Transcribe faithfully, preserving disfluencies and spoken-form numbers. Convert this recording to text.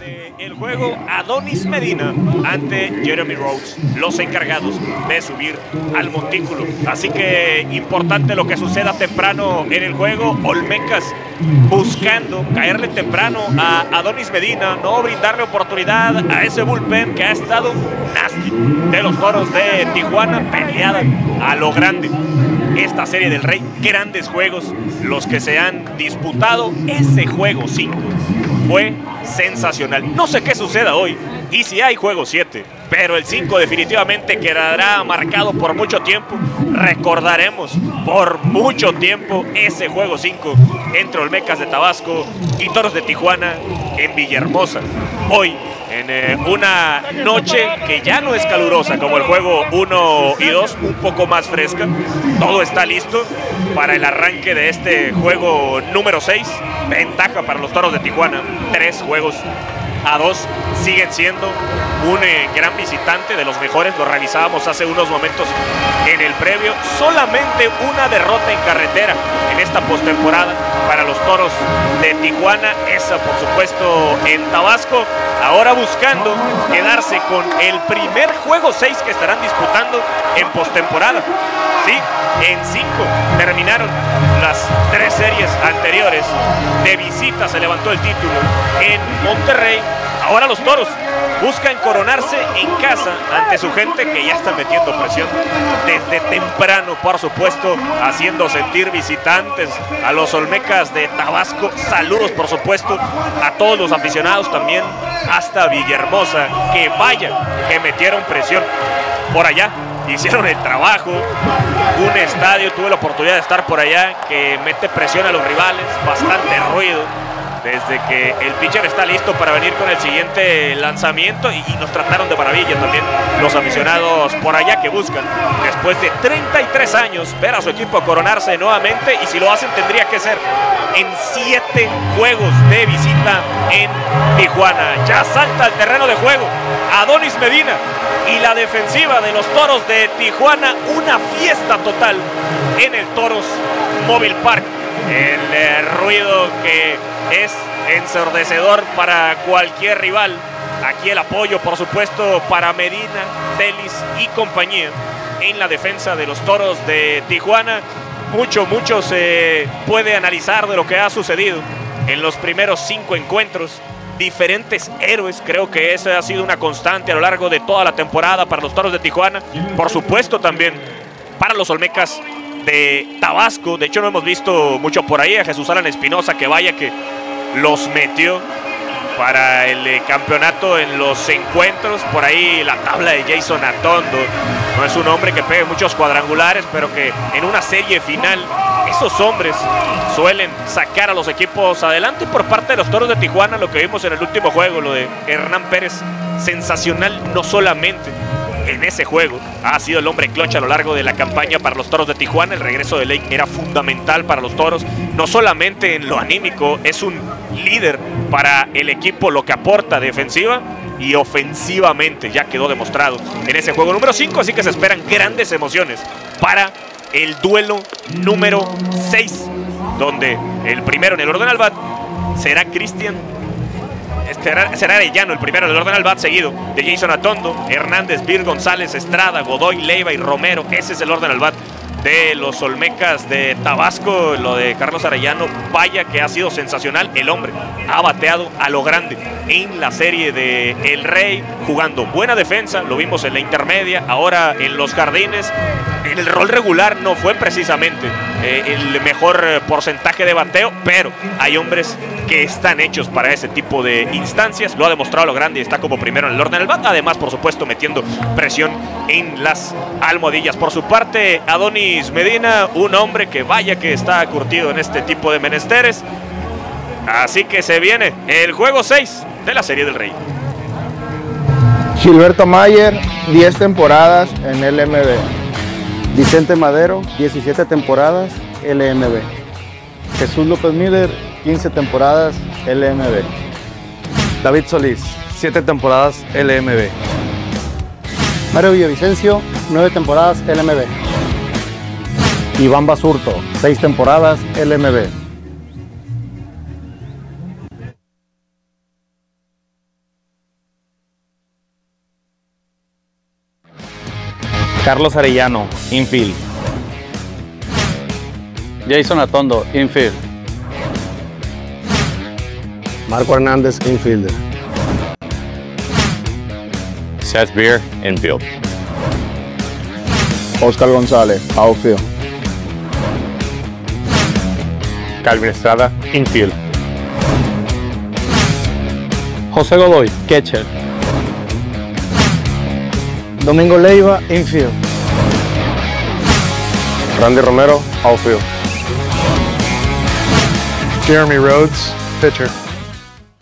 Eh, el juego Adonis Medina ante Jeremy Rhodes, los encargados de subir al montículo. Así que importante lo que suceda temprano en el juego. Olmecas buscando caerle temprano a Adonis Medina, no brindarle oportunidad a ese bullpen que ha estado nasty de los Toros de Tijuana, peleada a lo grande. Esta serie del Rey, grandes juegos los que se han disputado. Ese juego cinco fue sensacional. No sé qué suceda hoy y si hay juego siete, pero el cinco definitivamente quedará marcado por mucho tiempo. Recordaremos por mucho tiempo ese juego cinco entre Olmecas de Tabasco y Toros de Tijuana en Villahermosa. Hoy, en eh, una noche que ya no es calurosa como el juego uno y dos, un poco más fresca. Todo está listo para el arranque de este juego número seis. Ventaja para los Toros de Tijuana, tres juegos a dos. Siguen siendo un eh, gran visitante, de los mejores. Lo revisábamos hace unos momentos en el previo. Solamente una derrota en carretera en esta postemporada para los Toros de Tijuana. Esa, por supuesto, en Tabasco. Ahora buscando quedarse con el primer juego seis que estarán disputando en postemporada. Sí, en cinco terminaron las tres series anteriores. De visita se levantó el título en Monterrey. Ahora los Toros buscan coronarse en casa ante su gente, que ya está metiendo presión desde temprano, por supuesto, haciendo sentir visitantes a los Olmecas de Tabasco. Saludos, por supuesto, a todos los aficionados también hasta Villahermosa, que vaya, que metieron presión por allá. Hicieron el trabajo, un estadio, tuve la oportunidad de estar por allá, que mete presión a los rivales, bastante ruido, desde que el pitcher está listo para venir con el siguiente lanzamiento, y, y nos trataron de maravilla también los aficionados por allá, que buscan, después de treinta y tres años, ver a su equipo coronarse nuevamente, y si lo hacen tendría que ser en siete juegos de visita en Tijuana. Ya salta al terreno de juego Adonis Medina y la defensiva de los Toros de Tijuana, una fiesta total en el Toros Mobile Park. El eh, ruido que es ensordecedor para cualquier rival. Aquí el apoyo, por supuesto, para Medina, Telis y compañía en la defensa de los Toros de Tijuana. Mucho, mucho se puede analizar de lo que ha sucedido en los primeros cinco encuentros. Diferentes héroes, creo que esa ha sido una constante a lo largo de toda la temporada para los Toros de Tijuana. Por supuesto también para los Olmecas de Tabasco. De hecho no hemos visto mucho por ahí a Jesús Alan Espinosa, que vaya que los metió para el eh, campeonato en los encuentros. Por ahí la tabla de Jason Atondo. No es un hombre que pegue muchos cuadrangulares, pero que en una serie final esos hombres suelen sacar a los equipos adelante. Por parte de los Toros de Tijuana, lo que vimos en el último juego, lo de Hernán Pérez, sensacional. No solamente en ese juego ha sido el hombre clutch a lo largo de la campaña para los Toros de Tijuana. El regreso de Lake era fundamental para los Toros, no solamente en lo anímico, es un líder para el equipo, lo que aporta defensiva y ofensivamente, ya quedó demostrado en ese juego número cinco, así que se esperan grandes emociones para el duelo número seis, donde el primero en el orden al bat será Cristian Será, será Arellano, el primero del orden al bat, seguido de Jason Atondo, Hernández, Bir, González, Estrada, Godoy, Leiva y Romero. Ese es el orden al bat de los Olmecas de Tabasco. Lo de Carlos Arellano, vaya que ha sido sensacional. El hombre ha bateado a lo grande en la serie de El Rey, jugando buena defensa, lo vimos en la intermedia, ahora en los jardines. En el rol regular no fue precisamente eh, el mejor eh, porcentaje de bateo, pero hay hombres que están hechos para ese tipo de instancias. Lo ha demostrado a lo grande y está como primero en el orden del bat. Además, por supuesto, metiendo presión en las almohadillas. Por su parte, Adonis Medina, un hombre que vaya que está curtido en este tipo de menesteres. Así que se viene el juego seis de la Serie del Rey. Gilberto Mayer, diez temporadas en L M B. Vicente Madero, diecisiete temporadas, L M B. Jesús López Miller, quince temporadas, L M B. David Solís, siete temporadas, L M B. Mario Villavicencio, nueve temporadas, L M B. Iván Basurto, seis temporadas, L M B. Carlos Arellano, infield. Jason Atondo, infield. Marco Hernández, infielder. Seth Beer, infield. Oscar González, outfield. Calvin Estrada, infield. José Godoy, catcher. Domingo Leiva, infield. Randy Romero, outfield. Jeremy Rhodes, pitcher.